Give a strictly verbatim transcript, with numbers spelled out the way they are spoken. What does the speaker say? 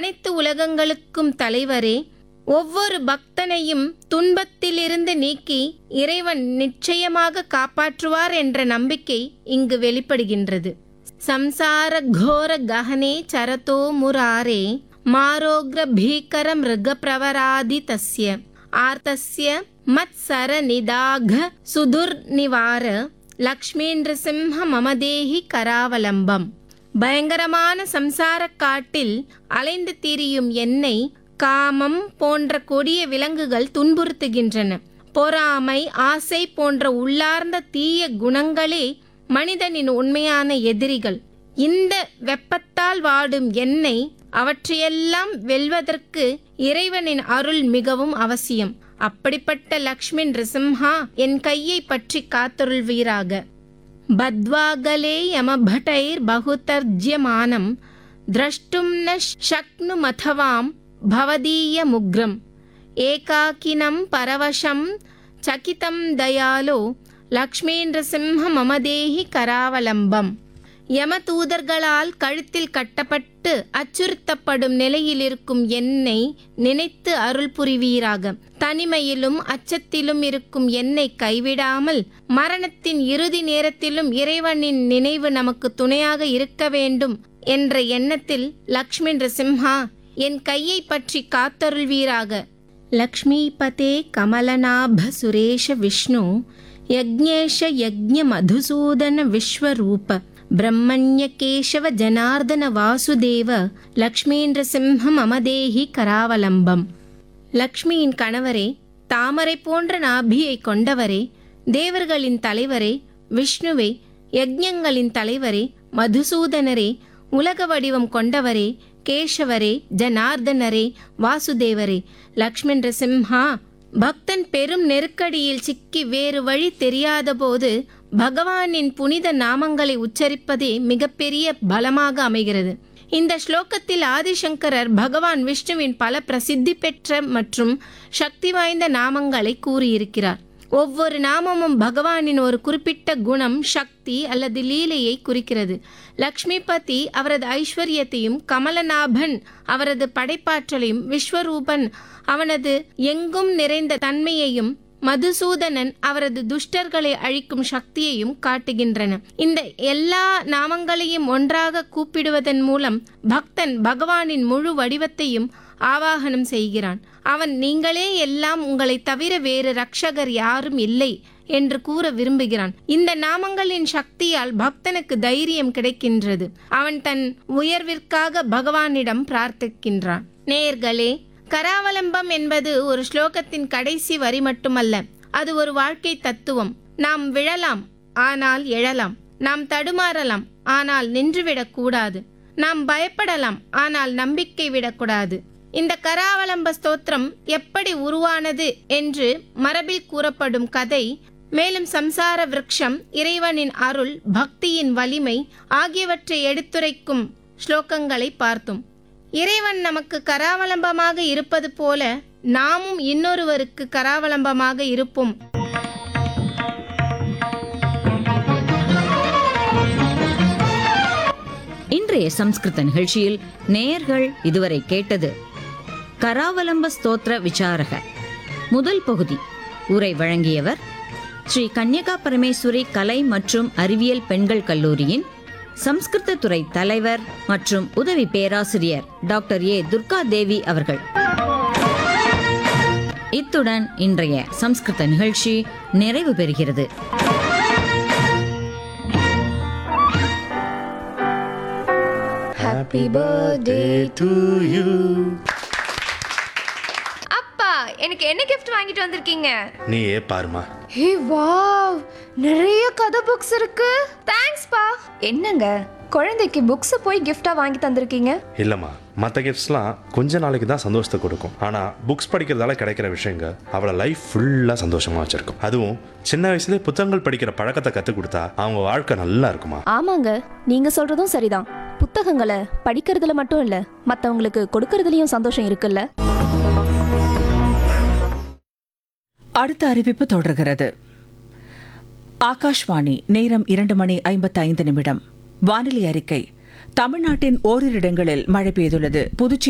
அனைத்து உலகங்களுக்கும் தலைவரே, ஒவ்வொரு பக்தனையும் துன்பத்திலிருந்து நீக்கி இறைவன் நிச்சயமாக காப்பாற்றுவார் என்ற நம்பிக்கை இங்கு வெளிப்படுகின்றது. சம்சார கோர கஹனே சரதோ முராரே மாரோக்ர பீகர மிருக பிரவராதி தஸ்ய ஆர்த்தஸ்ய மத்சர நிதாக சுதுர் நிவார லக்ஷ்மீந்திர சிம்ஹ மமதேஹி கராவலம்பம். பயங்கரமான சம்சார காட்டில் அலைந்து திரியும் என்னை காமம் போன்ற கொடிய விலங்குகள் துன்புறுத்துகின்றன. பொறாமை, ஆசை போன்ற உள்ளார்ந்த தீய குணங்களே மனிதனின் உண்மையான எதிரிகள். இந்த வெப்பத்தால் வாடும் என்னை அவற்றையெல்லாம் வெல்வதற்கு இறைவனின் அருள் மிகவும் அவசியம். அப்படிப்பட்ட லக்ஷ்மி நிருசிம்ஹா, என் கையை பற்றி காத்தருள்வீராக. பத்வாகலே யமபட்டைர் பகுதர்ஜ்யமானம் திரஷ்டும் ந சக்னுமதவாம் பவதீய முக்ரம் ஏகாக்கினம் பரவசம் சகிதம் தயாலோ லக்ஷ்மீந்திர சிம்ஹ மமதேஹி கராவலம்பம். யம தூதர்களால் கழுத்தில் கட்டப்பட்டு அச்சுறுத்தப்படும் நிலையில் இருக்கும் என்னை நினைத்து அருள் புரிவீராக. தனிமையிலும் அச்சத்திலும் இருக்கும் என்னை கைவிடாமல் மரணத்தின் இறுதி நேரத்திலும் இறைவனின் நினைவு நமக்கு துணையாக இருக்க வேண்டும் என்ற எண்ணத்தில் லக்ஷ்மி நிருசிம்ஹா, என் கையை பற்றி காத்தருள்வீராக. லக்ஷ்மிபதே கமலநாப சுரேஷ விஷ்ணு யக்ஞேஷ யக்ஞ மதுசூதன விஸ்வரூப பிரம்மண்ய கேசவ ஜனார்தன வாசுதேவ லக்ஷ்மீந்திர சிம்ஹ மமதேஹி கராவலம்பம். லக்ஷ்மியின் கணவரே, தாமரை போன்ற நாபியை கொண்டவரே, தேவர்களின் தலைவரே, விஷ்ணுவே, யக்ஞங்களின் தலைவரே, மதுசூதனரே, உலக வடிவம் கொண்டவரே, கேசவரே, ஜனார்தனரே, வாசுதேவரே, லக்ஷ்மி நிருசிம்ஹா, பக்தன் பெரும் நெருக்கடியில் சிக்கி வேறு வழி தெரியாத போது பகவானின் புனித நாமங்களை உச்சரிப்பதே மிகப்பெரிய பலமாக அமைகிறது. இந்த ஸ்லோகத்தில் ஆதிசங்கரர் பகவான் விஷ்ணுவின் பல பிரசித்தி பெற்ற மற்றும் சக்தி வாய்ந்த நாமங்களை கூறியிருக்கிறார். ஒவ்வொரு நாமமும் பகவானின் ஒரு குறிப்பிட்ட குணம், சக்தி அல்லது லீலையை குறிக்கிறது. லக்ஷ்மிபதி அவரது ஐஸ்வர்யத்தையும், கமலநாபன் அவரது படைப்பாற்றலையும், விஸ்வரூபன் அவனது எங்கும் நிறைந்த தன்மையையும், மதுசூதனன் அவரது துஷ்டர்களை அழிக்கும் சக்தியையும் காட்டுகின்றன. இந்த எல்லா நாமங்களையும் ஒன்றாக கூப்பிடுவதன் மூலம் பக்தன் பகவானின் முழு வடிவத்தையும் ஆவாகனம் செய்கிறான். அவன் நீங்களே எல்லாம், உங்களை தவிர வேறு ரட்சகர் யாரும் இல்லை என்று கூற விரும்புகிறான். இந்த நாமங்களின் சக்தியால் பக்தனுக்கு தைரியம் கிடைக்கின்றது. அவன் தன் உயர்விற்காக பகவானிடம் பிரார்த்திக்கின்றான். நேயர்களே, கராவலம்பம் என்பது ஒரு ஸ்லோகத்தின் கடைசி வரி மட்டுமல்ல, அது ஒரு வாழ்க்கை தத்துவம். நாம் விழலாம், ஆனால் எழலாம். நாம் தடுமாறலாம், ஆனால் நின்றுவிடக் கூடாது. நாம் பயப்படலாம், ஆனால் நம்பிக்கை விடக்கூடாது. இந்த கராவலம்ப ஸ்தோத்திரம் எப்படி உருவானது என்று மரபில் கூறப்படும் கதை, மேலும் சம்சார விருட்சம், இறைவனின் அருள், பக்தியின் வலிமை ஆகியவற்றை எடுத்துரைக்கும் ஸ்லோகங்களை பார்த்தோம். இறைவன் நமக்கு கராவலம்பமாக இருப்பது போல நாமும் இன்னொருவருக்கு கராவலம்பமாக இருப்போம். இன்றைய சம்ஸ்கிருத நிகழ்ச்சியில் நேயர்கள் இதுவரை கேட்டது கராவலம்ப ஸ்தோத்திர விசாரக முதல் பகுதி. உரை வழங்கியவர் ஸ்ரீ கன்யகா பரமேஸ்வரி கலை மற்றும் அறிவியல் பெண்கள் கல்லூரியின் சம்ஸ்கிருத துறை தலைவர் மற்றும் உதவி பேராசிரியர் டாக்டர் ஏ துர்கா தேவி அவர்கள். இத்துடன் இன்றைய சம்ஸ்கிருத நிகழ்ச்சி நிறைவு பெறுகிறது. Happy birthday to you. அப்பா, எனக்கு என்ன gift வாங்கிட்டு வந்திருக்கீங்க? நீயே பாருமா. ஹே வாவ், நிறைய கதை புக்ஸ் இருக்கு. தேங்க்ஸ் பா. என்னங்க, குழந்தைக்கு புக்ஸ் போய் gift-ஆ வாங்கி தந்திருக்கீங்க? இல்லம்மா, மற்ற கிஃப்ட்ஸ்லாம் கொஞ்ச நாளைக்கு தான் சந்தோஷத்தை கொடுக்கும். ஆனால் புக்ஸ் படிக்கிறதால கிடைக்கிற விஷயங்க அவளை லைஃப் ஃபுல்லாக சந்தோஷமாக வச்சிருக்கும். அதுவும் சின்ன வயசுலேயே புத்தகங்கள் படிக்கிற பழக்கத்தை கற்றுக் கொடுத்தா அவங்க வாழ்க்கை நல்லா இருக்குமா? ஆமாங்க, நீங்க சொல்றதும் சரிதான். புத்தகங்களை படிக்கிறதுல மட்டும் இல்ல, மற்றவங்களுக்கு கொடுக்கறதுலயும் சந்தோஷம் இருக்குல்ல. அடுத்த அறிவிப்பு தொடர்கிறது. ஆகாஷ்வாணி, நேரம் இரண்டு மணி ஐம்பத்தி ஐந்து நிமிடம். வானிலை அறிக்கை. தமிழ்நாட்டின் ஓரிரு இடங்களில் மழை பெய்துள்ளது. புதுச்சேரி